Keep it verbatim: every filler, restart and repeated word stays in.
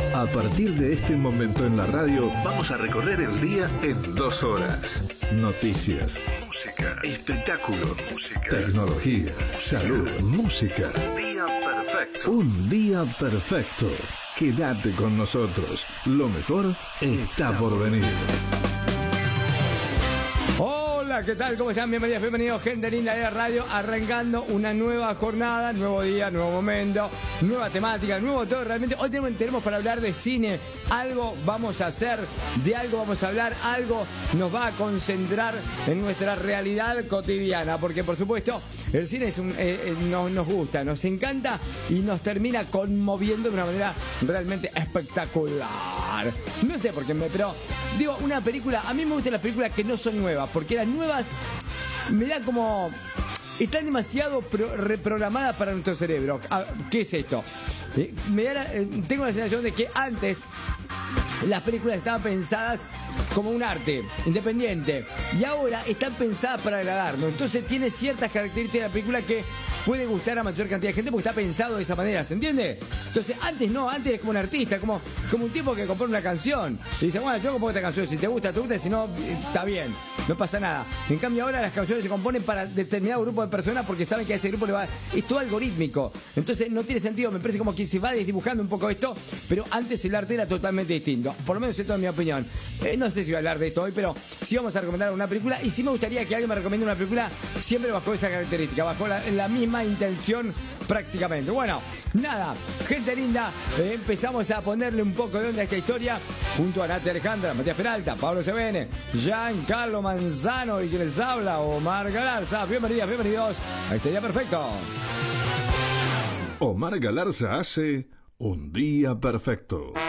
A partir de este momento en la radio, vamos a recorrer el día en dos horas. Noticias, música, espectáculo, música, tecnología, salud, música. Día perfecto. Un día perfecto. Quédate con nosotros. Lo mejor está por venir. Hola, ¿qué tal? ¿Cómo están? Bienvenidos, bienvenidos, gente linda de la radio, arrancando una nueva jornada, nuevo día, nuevo momento, nueva temática, nuevo todo. Realmente hoy tenemos, tenemos para hablar de cine. Algo vamos a hacer, de algo vamos a hablar, algo nos va a concentrar en nuestra realidad cotidiana, porque por supuesto el cine es un, eh, eh, no, nos gusta, nos encanta y nos termina conmoviendo de una manera realmente espectacular. No sé por qué me, pero digo, una película, a mí me gustan las películas que no son nuevas, porque las nuevas me dan como... están demasiado pro, reprogramadas para nuestro cerebro. ¿Qué es esto? Eh, me da la, eh, tengo la sensación de que antes las películas estaban pensadas como un arte independiente y ahora están pensadas para agradarnos. Entonces tiene ciertas características de la película que puede gustar a mayor cantidad de gente porque está pensado de esa manera, ¿se entiende? Entonces antes no, antes es como un artista, como, como un tipo que compone una canción y dice, bueno, yo compongo esta canción, si te gusta, te gusta, si no, está bien, no pasa nada. En cambio ahora las canciones se componen para determinado grupo de personas porque saben que a ese grupo le va, es todo algorítmico, entonces no tiene sentido, me parece como que se va desdibujando un poco esto, pero antes el arte era totalmente distinto, por lo menos esto es mi opinión. Eh, no sé si voy a hablar de esto hoy, pero sí vamos a recomendar una película y sí me gustaría que alguien me recomiende una película siempre bajo esa característica, bajo la, la misma intención prácticamente. Bueno, nada, gente linda, eh, empezamos a ponerle un poco de onda a esta historia junto a Nati Alejandra, Matías Peralta, Pablo Sebene, Giancarlo Manzano y quien les habla, Omar Galarza. Bienvenidas, bienvenidos a este día perfecto. Omar Galarza hace un día perfecto.